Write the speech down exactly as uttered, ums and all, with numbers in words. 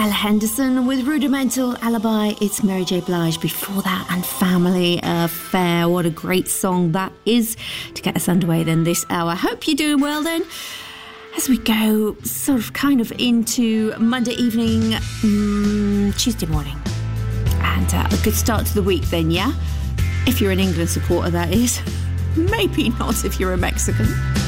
Ella Henderson with Rudimental Alibi. It's Mary J. Blige before that, and Family Affair. What a great song that is to get us underway then this hour. I hope you're doing well then, as we go sort of kind of into Monday evening, um, Tuesday morning. And uh, a good start to the week then, yeah? If you're an England supporter, that is. Maybe not if you're a Mexican.